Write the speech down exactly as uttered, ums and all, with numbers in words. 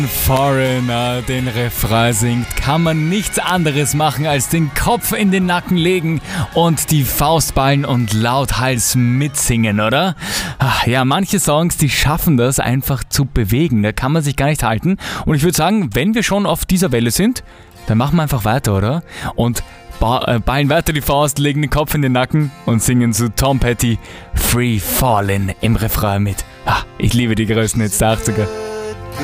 Foreigner den Refrain singt, kann man nichts anderes machen, als den Kopf in den Nacken legen und die Faust ballen und lauthals mitsingen, oder? Ach, ja, manche Songs, die schaffen das einfach zu bewegen, da kann man sich gar nicht halten. Und ich würde sagen, wenn wir schon auf dieser Welle sind, dann machen wir einfach weiter, oder? Und ba- äh, ballen weiter die Faust, legen den Kopf in den Nacken und singen zu Tom Petty Free Fallin' im Refrain mit. Ah, ich liebe die größten Hits der achtziger.